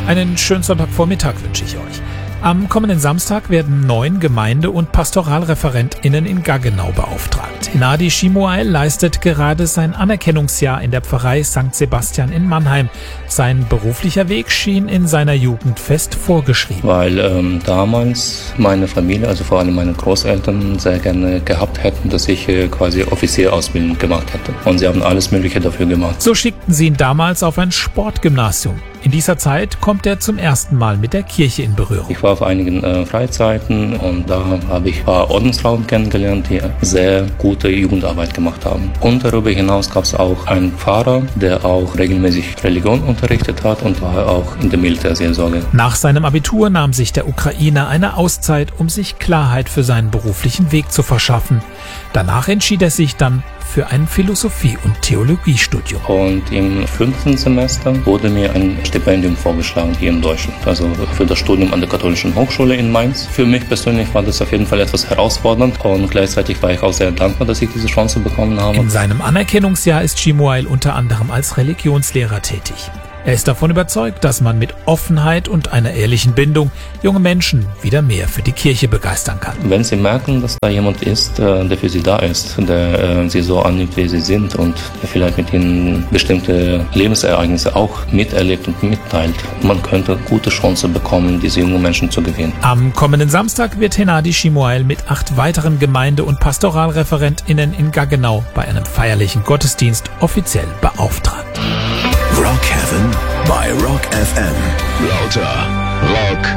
Einen schönen Sonntagvormittag wünsche ich euch. Am kommenden Samstag werden 9 Gemeinde- und PastoralreferentInnen in Gaggenau beauftragt. Hennady Shimuel leistet gerade sein Anerkennungsjahr in der Pfarrei St. Sebastian in Mannheim. Sein beruflicher Weg schien in seiner Jugend fest vorgeschrieben. Weil damals meine Familie, also vor allem meine Großeltern, sehr gerne gehabt hätten, dass ich quasi Offizierausbildung gemacht hätte. Und sie haben alles Mögliche dafür gemacht. So schickten sie ihn damals auf ein Sportgymnasium. In dieser Zeit kommt er zum ersten Mal mit der Kirche in Berührung. Ich war auf einigen Freizeiten und da habe ich ein paar Ordensfrauen kennengelernt, die sehr gute Jugendarbeit gemacht haben. Und darüber hinaus gab es auch einen Pfarrer, der auch regelmäßig Religion unterrichtet hat und war auch in der Militärseelsorge. Nach seinem Abitur nahm sich der Ukrainer eine Auszeit, um sich Klarheit für seinen beruflichen Weg zu verschaffen. Danach entschied er sich dann für ein Philosophie- und Theologiestudium. Und im 5. Semester wurde mir ein Stipendium vorgeschlagen hier in Deutschland, also für das Studium an der Katholischen Hochschule in Mainz. Für mich persönlich war das auf jeden Fall etwas herausfordernd und gleichzeitig war ich auch sehr dankbar, dass ich diese Chance bekommen habe. In seinem Anerkennungsjahr ist Shimuel unter anderem als Religionslehrer tätig. Er ist davon überzeugt, dass man mit Offenheit und einer ehrlichen Bindung junge Menschen wieder mehr für die Kirche begeistern kann. Wenn Sie merken, dass da jemand ist, der für Sie da ist, der Sie so annimmt, wie Sie sind und der vielleicht mit Ihnen bestimmte Lebensereignisse auch miterlebt und mitteilt, man könnte eine gute Chance bekommen, diese jungen Menschen zu gewinnen. Am kommenden Samstag wird Hennady Shimuel mit 8 weiteren Gemeinde- und PastoralreferentInnen in Gaggenau bei einem feierlichen Gottesdienst offiziell beauftragt. Rock Heaven bei Rock FM. Lauter Rock